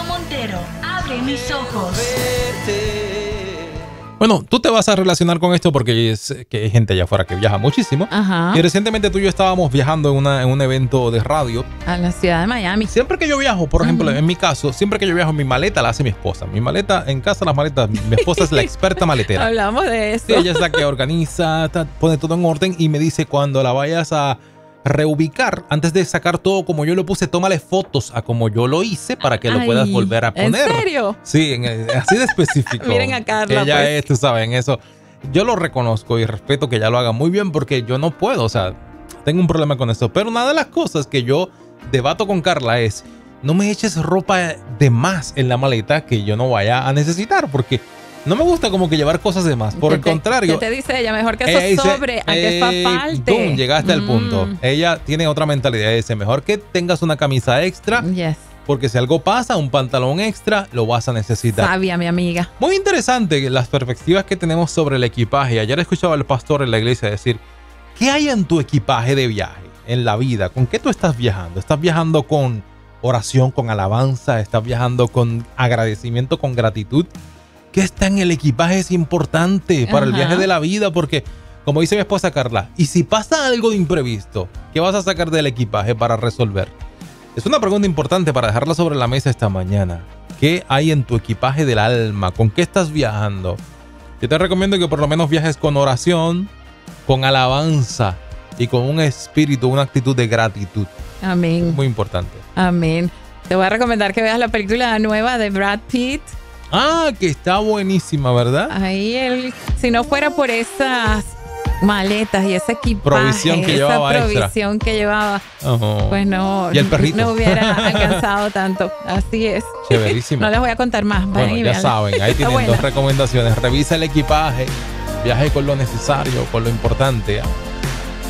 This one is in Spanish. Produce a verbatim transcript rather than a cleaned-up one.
Montero, abre mis ojos. Bueno, tú te vas a relacionar con esto porque es que hay gente allá afuera que viaja muchísimo. Ajá. Y recientemente tú y yo estábamos viajando en, una, en un evento de radio. A la ciudad de Miami. Siempre que yo viajo, por ejemplo, Uh-huh. en mi caso, siempre que yo viajo, mi maleta la hace mi esposa. Mi maleta, en casa las maletas, mi esposa es la experta maletera. Hablamos de eso. Sí, ella es la que organiza, ta, pone todo en orden y me dice cuando la vayas a reubicar, antes de sacar todo como yo lo puse, tómale fotos a como yo lo hice para que lo Ay, puedas volver a poner. ¿en serio? Sí, en, así de específico. Miren a Carla, Ella pues. es, tú sabes, en eso. Yo lo reconozco y respeto que ella lo haga muy bien porque yo no puedo, o sea, tengo un problema con eso. Pero una de las cosas que yo debato con Carla es, no me eches ropa de más en la maleta que yo no vaya a necesitar porque no me gusta como que llevar cosas de más. Por ¿Qué el te- contrario. ¿Qué te dice ella? Mejor que eso ella dice, sobre, a que eh, fa falte. boom, llegaste al Mm. punto. Ella tiene otra mentalidad. Dice, mejor que tengas una camisa extra. Yes. Porque si algo pasa, un pantalón extra, lo vas a necesitar. Sabia, mi amiga. Muy interesante las perspectivas que tenemos sobre el equipaje. Ayer escuchaba al pastor en la iglesia decir, ¿qué hay en tu equipaje de viaje, en la vida? ¿Con qué tú estás viajando? ¿Estás viajando con oración, con alabanza? ¿Estás viajando con agradecimiento, con gratitud? ¿Qué está en el equipaje? Es importante para el Ajá. viaje de la vida porque, como dice mi esposa Carla, ¿y si pasa algo de imprevisto? ¿Qué vas a sacar del equipaje para resolver? Es una pregunta importante para dejarla sobre la mesa esta mañana. ¿Qué hay en tu equipaje del alma? ¿Con qué estás viajando? Yo te recomiendo que por lo menos viajes con oración, con alabanza y con un espíritu, una actitud de gratitud. Amén. Muy importante. Amén. Te voy a recomendar que veas la película nueva de Brad Pitt. Ah, que está buenísima, ¿verdad? Ahí él, si no fuera por esas maletas y ese equipaje, Provisión que esa llevaba extra. provisión que llevaba, Ajá. pues no, Y el perrito. no hubiera alcanzado tanto. Así es. Chéverísimo. No les voy a contar más. Vayan Bueno, y ya véanla. saben, ahí Está tienen buena. dos recomendaciones. Revisa el equipaje, viaje con lo necesario, con lo importante.